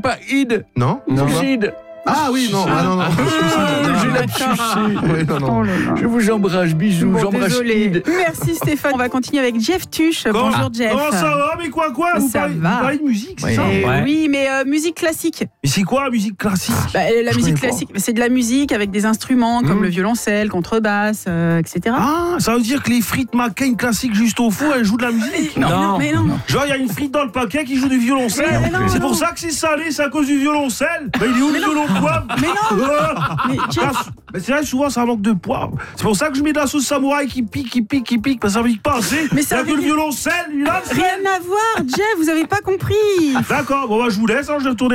pas id. Non. Suicide. Ah oui, non. J'ai la touché. Oui, non. Je vous embrasse, bisous, Bon, j'embrasse désolé. Id. Merci Stéphane. On va continuer avec Jeff Tuche. Bonjour Jeff. Comment ça va? Mais quoi? Vous Ça va. parlez de musique, c'est Oui. ça? Ouais. Oui, mais musique classique. Mais c'est quoi la musique classique? La musique classique, c'est de la musique avec des instruments comme le violoncelle, contrebasse, etc. Ah, ça veut dire que les frites McCain classiques juste au four, elles jouent de la musique? Non. Mais non. Genre, il y a une frite dans le paquet qui joue du violoncelle. Mais non, C'est non. pour ça que c'est salé, c'est à cause du violoncelle. Mais il est où le violon poivre? Mais non. Mais Jeff, Mais c'est vrai, souvent ça manque de poivre. C'est pour ça que je mets de la sauce samouraï qui pique, parce que ça pique pas assez. Mais Il y ça a que le violoncelle, lui là. rien à voir, Jeff, vous avez pas compris. D'accord, bon bah je vous laisse, je vais retourner